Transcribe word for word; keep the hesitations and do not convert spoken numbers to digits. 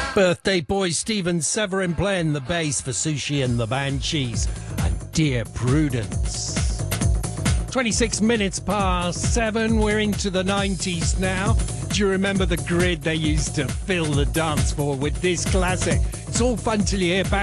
Birthday boy Stephen Severin playing the bass for Sushi and the Banshees and Dear Prudence. twenty-six minutes past seven, we're into the nineties now. Do you remember the grid they used to fill the dance floor with this classic? It's all fun till you hear